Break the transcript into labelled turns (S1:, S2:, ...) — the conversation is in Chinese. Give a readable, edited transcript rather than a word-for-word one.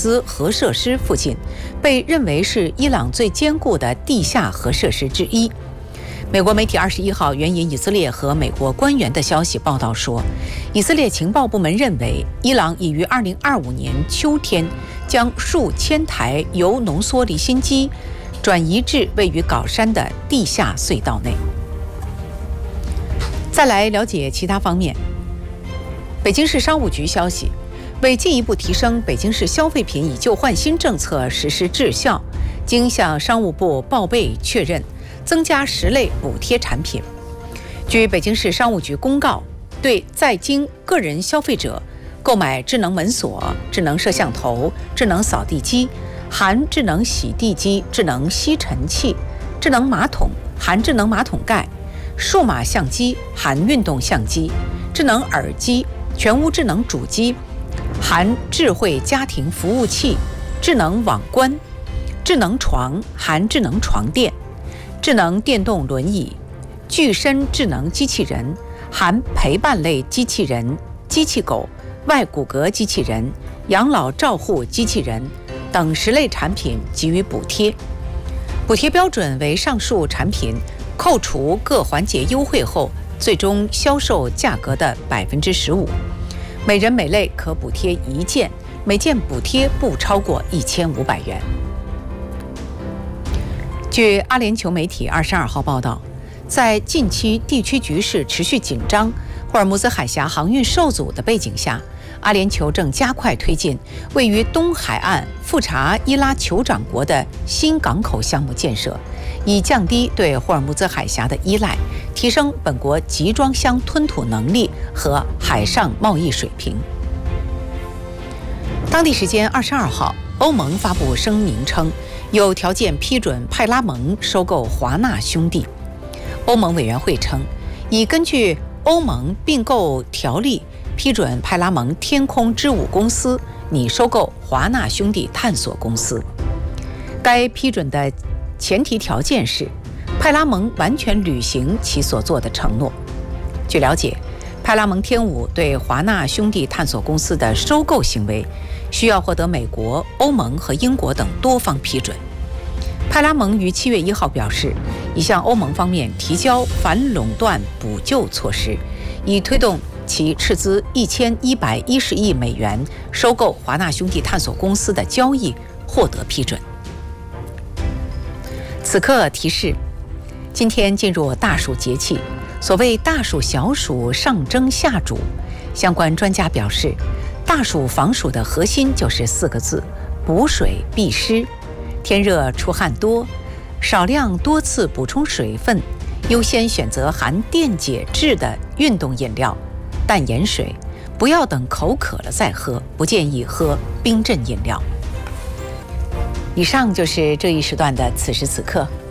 S1: 兹核设施附近，被认为是伊朗最坚固的地下核设施之一。美国媒体21号援引以色列和美国官员的消息报道说，以色列情报部门认为，伊朗已于2025年秋天将数千台铀浓缩离心机转移至位于镐山的地下隧道内。再来了解其他方面。北京市商务局消息，为进一步提升北京市消费品以旧换新政策实施质效，经向商务部报备确认，增加10类补贴产品。据北京市商务局公告，对在京个人消费者购买智能门锁、智能摄像头、智能扫地机含智能洗地机、智能吸尘器、智能马桶含智能马桶盖、数码相机含运动相机、智能耳机、全屋智能主机含智慧家庭服务器、智能网关、智能床含智能床垫、智能电动轮椅、具身智能机器人含陪伴类机器人、机器狗、外骨骼机器人、养老照护机器人等10类产品给予补贴。补贴标准为上述产品扣除各环节优惠后最终销售价格的15%，每人每类可补贴1件，每件补贴不超过1500元。据阿联酋媒体22号报道，在近期地区局势持续紧张、霍尔木兹海峡航运受阻的背景下，阿联酋正加快推进位于东海岸富查伊拉酋长国的新港口项目建设，以降低对霍尔木兹海峡的依赖，提升本国集装箱吞吐能力和海上贸易水平。当地时间22号，欧盟发布声明称，有条件批准派拉蒙收购华纳兄弟。欧盟委员会称，已根据欧盟并购条例批准派拉蒙天空之舞公司拟收购华纳兄弟探索公司。该批准的前提条件是派拉蒙完全履行其所做的承诺。据了解，派拉蒙天舞对华纳兄弟探索公司的收购行为需要获得美国、欧盟和英国等多方批准。派拉蒙于7月1号表示，已向欧盟方面提交反垄断补救措施，以推动其斥资1110亿美元收购华纳兄弟探索公司的交易获得批准。此刻提示，今天进入大暑节气，所谓大暑小暑上蒸下煮，相关专家表示，大暑防暑的核心就是4个字：补水避湿。天热出汗多，少量多次补充水分，优先选择含电解质的运动饮料、淡盐水，不要等口渴了再喝，不建议喝冰镇饮料。以上就是这一时段的此时此刻。